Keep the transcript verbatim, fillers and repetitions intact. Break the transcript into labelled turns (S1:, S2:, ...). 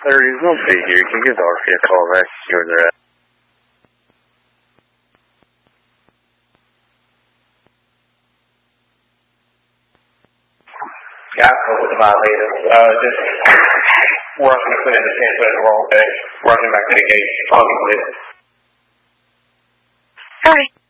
S1: Larry will be here. You can give R P a call back. See where they're at.
S2: Yeah, I with the violator. Uh, just rushing to put in the tent, put in the wrong day. Rushing back to the gate. Talking with it.
S3: All right.